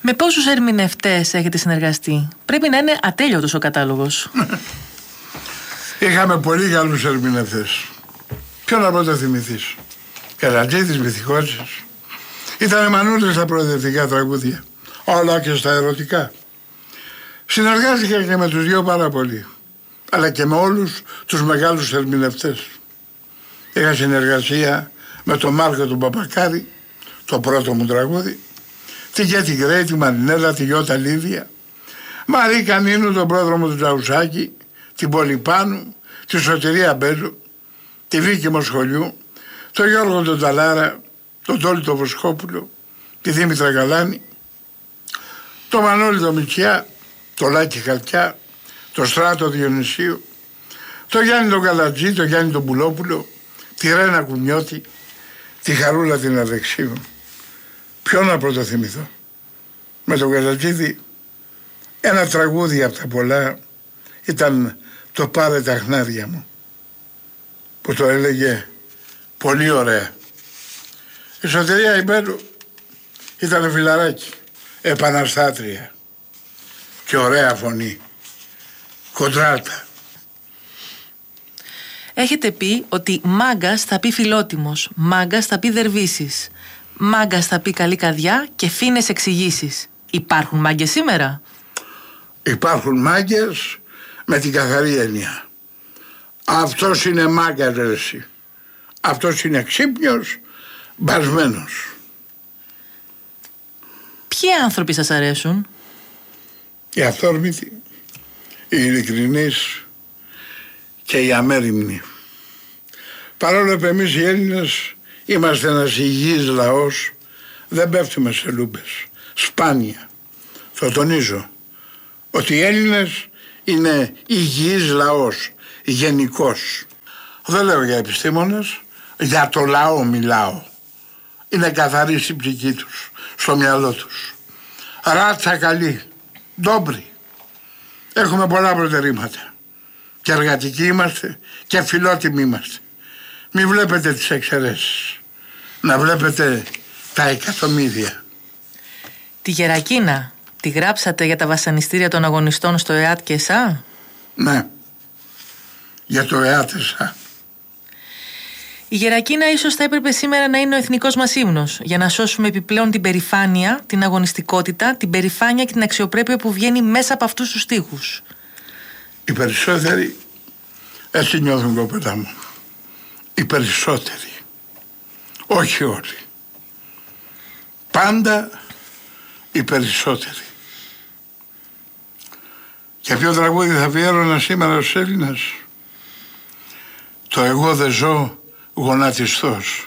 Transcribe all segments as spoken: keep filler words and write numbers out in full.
Με πόσους ερμηνευτές έχετε συνεργαστεί? Πρέπει να είναι ατέλειωτος ο κατάλογος. Είχαμε πολύ καλούς ερμηνευτές. Ποιον να πρώτα θυμηθείς? Καρατζίδης, Μυθικότσης. Ήτανε μανούλες στα προοδευτικά τραγούδια, όλα και στα ερωτικά. Συνεργάστηκα και με τους δυο πάρα πολύ, αλλά και με όλους τους μεγάλους ερμηνευτές. Είχα συνεργασία με τον Μάρκο τον Παπακάρη, το πρώτο μου τραγούδι, τη Γέτη Γκρέι, τη Μαρινέλα, τη Γιώτα Λίδια, Μαρή Κανίνου, τον πρόδρομο του Τζαουσάκη, την Πολυπάνου, τη Σωτηρία Μπέλου, τη Βίκη Μοσχολιού, τον Γιώργο τον Ταλάρα, τον Τόλι τον Βοσκόπουλο, τη Δήμητρα Γαλάνη, τον Μανώλη τον Μητσιά, τον Λάκη Χαλκιά, τον Στράτο Διονυσίου, τον Γιάννη τον Καλατζή, τον Γιάννη τον Πουλόπουλο, τη Ρένα Κουνιώτη, τη Χαρούλα την Αλεξίου. Ποιον να πρωτοθυμηθώ? Με τον Καλατζίδη ένα τραγούδι από τα πολλά ήταν το «Πάρε τα χνάρια μου», που το έλεγε πολύ ωραία. Η Σωτηρία Ιμπέλου ήταν φιλαράκι, επαναστάτρια και ωραία φωνή, κοντράλτα. Έχετε πει ότι μάγκας θα πει φιλότιμος, μάγκας θα πει δερβίσεις, μάγκας θα πει καλή καρδιά και φίνες εξηγήσεις. Υπάρχουν μάγκες σήμερα? Υπάρχουν μάγκες με την καθαρή έννοια. Αυτός είναι μάγκας, ρε εσύ. Αυτός είναι ξύπνιος, μπασμένος. Ποιοι άνθρωποι σας αρέσουν? Οι αυθόρμητοι, οι ειλικρινείς και οι αμέριμνοι. Παρόλο που εμείς οι Έλληνες είμαστε ένας υγιής λαός, δεν πέφτουμε σε λούμπες. Σπάνια. Το τονίζω ότι οι Έλληνες είναι υγιής λαός, γενικός. Δεν λέω για επιστήμονες, για το λαό μιλάω. Είναι καθαρή στην ψυχή τους, στο μυαλό τους. Ράτσα καλή, ντόμπρι. Έχουμε πολλά προτερήματα. Και εργατικοί είμαστε και φιλότιμοι είμαστε. Μην βλέπετε τις εξαιρέσεις. Να βλέπετε τα εκατομμύρια. Τη Γερακίνα τη γράψατε για τα βασανιστήρια των αγωνιστών στο ΕΑΤ και ΕΣΑ? Ναι, για το ΕΑΤ ΕΣΑ. Η Γερακίνα ίσως θα έπρεπε σήμερα να είναι ο εθνικός μας ύμνος, για να σώσουμε επιπλέον την περηφάνεια, την αγωνιστικότητα, την περηφάνεια και την αξιοπρέπεια που βγαίνει μέσα από αυτούς τους στίχους. Οι περισσότεροι έτσι νιώθουν, κοπέλα μου. Οι περισσότεροι. Όχι όλοι. Πάντα οι περισσότεροι. Και ποιο τραγούδι θα αφιέρωνα σήμερα στους Έλληνες? Το «Εγώ δεν ζω γονατιστός».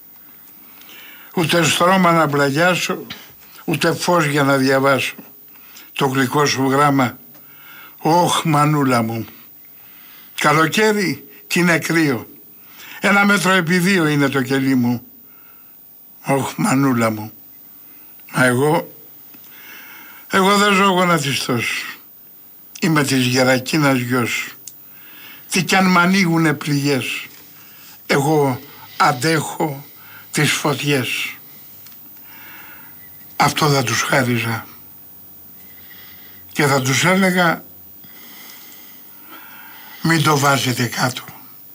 Ούτε στρώμα να πλαγιάσω, ούτε φως για να διαβάσω το γλυκό σου γράμμα. Όχ, μανούλα μου. Καλοκαίρι κι είναι κρύο. Ένα μέτρο επί δύο είναι το κελί μου. Όχ, μανούλα μου. Μα εγώ, εγώ δεν ζω γονατιστός. Είμαι της Γερακίνας γιος. Τι κι αν μ' ανοίγουνε πληγές, εγώ αντέχω τις φωτιές. Αυτό θα τους χάριζα. Και θα τους έλεγα, μην το βάζετε κάτω.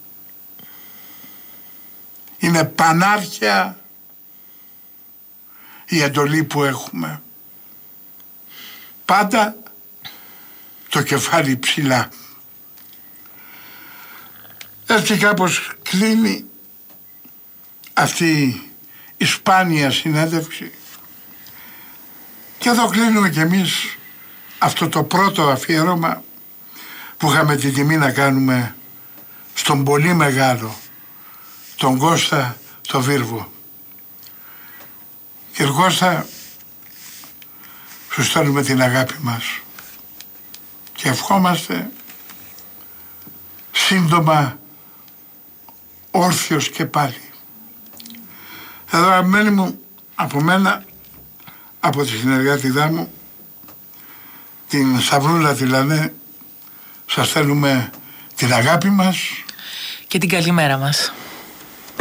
Είναι πανάρχια η εντολή που έχουμε. Πάντα το κεφάλι ψηλά. Έτσι κάπως κλείνει αυτή η σπάνια συνέντευξη. Και εδώ κλείνουμε κι εμείς αυτό το πρώτο αφιέρωμα που είχαμε την τιμή να κάνουμε στον πολύ μεγάλο, τον Κώστα το Βίρβο. Κύριε Κώστα, σου στέλνουμε την αγάπη μας και ευχόμαστε σύντομα όρθιος και πάλι. Εδώ, αγαπημένοι μου, από μένα, από τη συνεργάτηδά μου, την Σταυρούλα τη Λανέ, σας στέλνουμε την αγάπη μας και την καλημέρα μας.